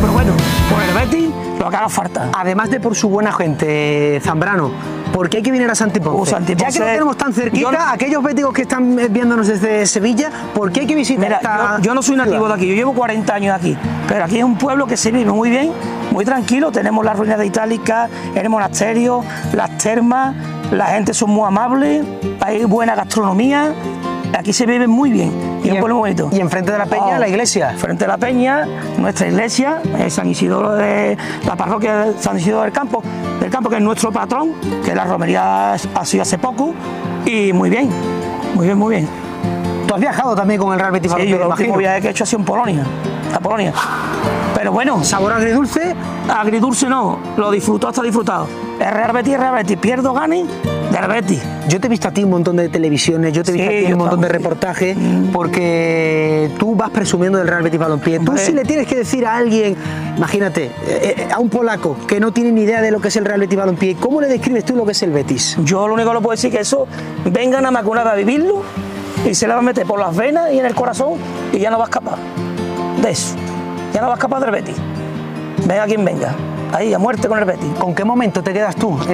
pero bueno, por el Betis lo que haga falta. Además de por su buena gente, Zambrano, ¿por qué hay que venir a Santi Ponce? Santi Ponce, ya que lo tenemos tan cerquita, aquellos béticos que están viéndonos desde Sevilla, ¿por qué hay que visitar esta yo no soy nativo de aquí, yo llevo 40 años aquí, pero aquí es un pueblo que se vive muy bien, muy tranquilo, tenemos las ruinas de Itálica, el monasterio, las termas, la gente son muy amables, hay buena gastronomía, aquí se vive muy bien. Y un pueblo muy bonito. Y enfrente de la peña, la iglesia. Frente de la peña, nuestra iglesia, San Isidoro de la parroquia de San Isidoro del Campo, que es nuestro patrón, que la romería ha sido hace poco, y muy bien, muy bien, muy bien. ¿Tú has viajado también con el Real Betis Balompié? Sí, yo el último viaje que he hecho ha sido en Polonia, a Polonia. Pero bueno. ¿Sabor agridulce? Agridulce no, lo disfruto hasta disfrutado. El Real Betis, pierdo, gane, del Betis. Yo te he visto a ti en un montón de televisiones, yo te he visto a ti en un montón de reportajes, porque tú vas presumiendo del Real Betis Balompié. Tú si le tienes que decir a alguien, imagínate, a un polaco que no tiene ni idea de lo que es el Real Betis Balompié, ¿cómo le describes tú lo que es el Betis? Yo lo único que le puedo decir es que eso, venga nada más que una vez a vivirlo, y se le va a meter por las venas y en el corazón, y ya no va a escapar de eso. Ya no va a escapar del Betis. Venga quien venga. Ahí, a muerte con el Betis. ¿Con qué momento te quedas tú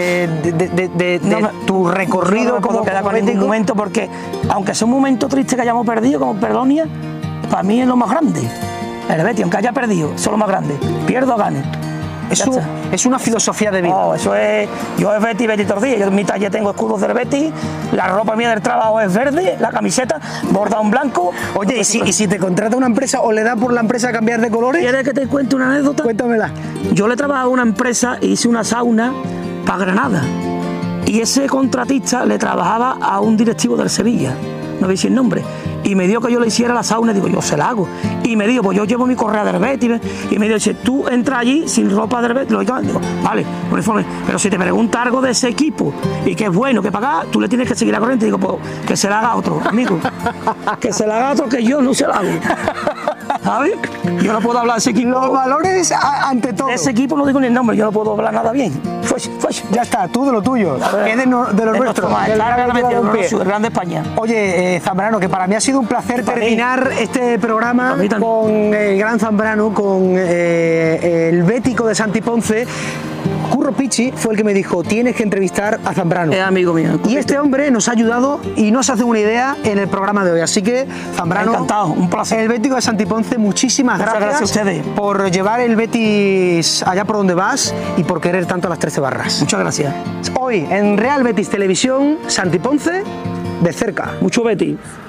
tu recorrido? No me puedo quedar con ningún momento, porque aunque sea un momento triste que hayamos perdido, como Perdonia, para mí es lo más grande. El Betis, aunque haya perdido, eso es lo más grande. Pierdo o gane. Es una filosofía de vida. No, eso es. Yo es Betis todos los días. Yo en mi taller tengo escudos del Betis, la ropa mía del trabajo es verde, la camiseta bordada en blanco. Oye, ¿y si te contrata una empresa o le da por la empresa cambiar de colores? ¿Quieres que te cuente una anécdota? Cuéntamela. Yo le trabajaba a una empresa e hice una sauna para Granada. Y ese contratista le trabajaba a un directivo del Sevilla, no voy a decir el nombre. Y me dijo que yo le hiciera la sauna, y digo, yo se la hago. Y me dijo, pues yo llevo mi correa del Betis. Y me dijo, si tú entras allí sin ropa del Betis, digo, vale, uniforme. Pero si te pregunta algo de ese equipo y que es bueno, que pagar, tú le tienes que seguir la corriente. Digo, pues que se la haga otro, amigo. Que se la haga otro, que yo no se la hago. ¿Sabes? Yo no puedo hablar de ese equipo. Los valores ante todo. De ese equipo no digo ni el nombre, yo no puedo hablar nada bien. Ya está, tú de lo tuyo, que es de lo nuestro. El Grande España. Oye, Zambrano, que para mí ha sido un placer terminar este programa con el gran Zambrano, con el bético de Santi Ponce. Curro Pichi fue el que me dijo, tienes que entrevistar a Zambrano. Es amigo mío. Y este hombre nos ha ayudado y nos hace una idea en el programa de hoy. Así que, Zambrano, encantado, un placer. El bético de Santi Ponce, muchísimas gracias a ustedes por llevar el Betis allá por donde vas y por querer tanto a las 13 barras. Muchas gracias. Hoy en Real Betis Televisión, Santi Ponce de cerca. Mucho Betis.